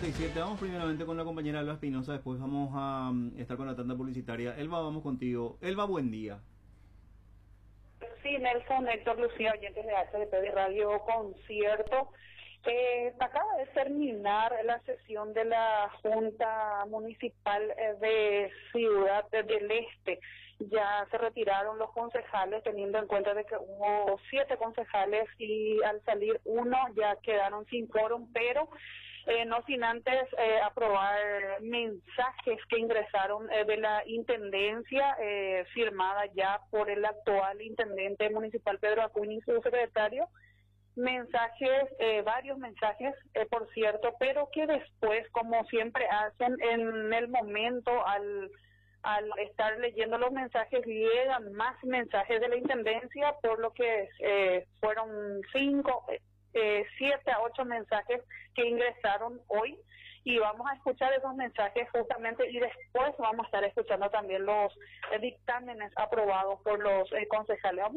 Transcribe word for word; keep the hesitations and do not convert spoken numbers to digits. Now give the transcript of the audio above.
cuarenta y siete. Vamos primeramente con la compañera Elba Espinosa, después vamos a um, estar con la tanda publicitaria. Elba, vamos contigo. Elba, buen día. Sí, Nelson, Héctor, Lucía, oyentes de H D P de Radio Concierto. Eh, acaba de terminar la sesión de la Junta Municipal de Ciudad del Este. Ya se retiraron los concejales, teniendo en cuenta de que hubo siete concejales y al salir uno ya quedaron sin quórum, pero eh, no sin antes eh, aprobar mensajes que ingresaron eh, de la Intendencia, eh, firmada ya por el actual Intendente Municipal Pedro Acuña y su secretario. Mensajes, eh, varios mensajes, eh, por cierto, pero que después, como siempre hacen en el momento, al al estar leyendo los mensajes, llegan más mensajes de la Intendencia, por lo que eh, fueron cinco, eh, siete a ocho mensajes que ingresaron hoy, y vamos a escuchar esos mensajes justamente, y después vamos a estar escuchando también los eh, dictámenes aprobados por los eh, concejales.